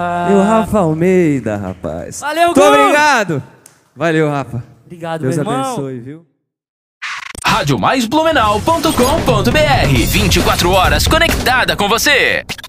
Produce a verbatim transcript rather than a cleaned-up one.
E o Rafa Almeida, rapaz. Valeu, Muito Gu! obrigado. Valeu, Rafa. Obrigado, Deus meu irmão. abençoe, viu? rádio mais blumenau ponto com ponto br. vinte e quatro horas conectada com você.